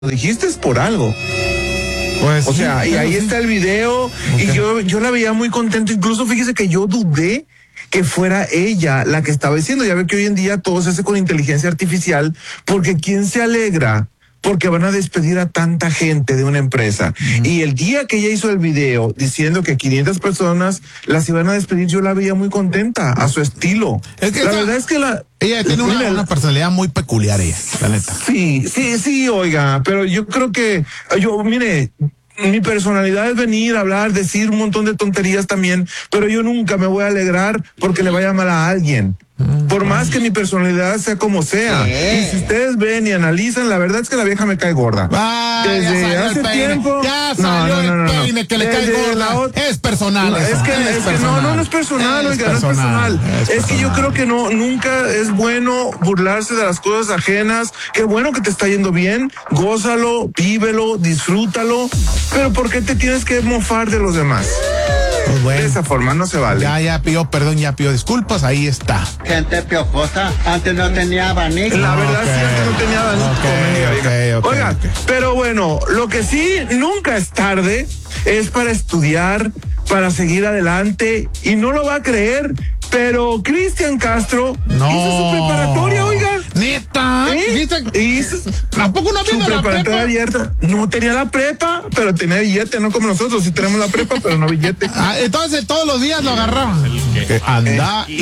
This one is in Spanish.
Lo dijiste es por algo. Pues, O sea, y ahí está el video, Okay. y yo la veía muy contento. Incluso fíjese que yo dudé que fuera ella la que estaba diciendo. Ya ve que hoy en día todo se hace con inteligencia artificial, porque ¿quién se alegra? Porque van a despedir a tanta gente de una empresa. Y el día que ella hizo el video diciendo que 500 personas las iban a despedir, yo la veía muy contenta, a su estilo. Es que la verdad es que ella tiene una personalidad muy peculiar, ella, la neta. Sí, oiga, pero yo creo que, mire, mi personalidad es venir, hablar, decir un montón de tonterías también, pero yo nunca me voy a alegrar porque le vaya mal a alguien. Por más que mi personalidad sea como sea. Y si ustedes ven y analizan, la verdad es que la vieja me cae gorda. Desde hace tiempo. Ya salió el peine que le cae gorda. Es personal. No es personal, oiga, no es personal. Es que yo creo que nunca es bueno burlarse de las cosas ajenas. Qué bueno que te está yendo bien, gózalo, vívelo, disfrútalo. Pero ¿por qué te tienes que mofar de los demás? Pues bueno, de esa forma no se vale. Ya pidió perdón, ya pidió disculpas, ahí está. Gente piojosa, antes no tenía abanico. La verdad sí, antes no tenía abanico. Oiga, pero bueno, lo que sí nunca es tarde es para estudiar, para seguir adelante, y no lo va a creer, pero Cristian Castro hizo su preparatoria, oiga. ¿Neta? ¿Tampoco no había la preparatoria abierta? No tenía la prepa, pero tenía billete, no como nosotros. Sí tenemos la prepa, pero no billete. Entonces todos los días lo agarraban. Anda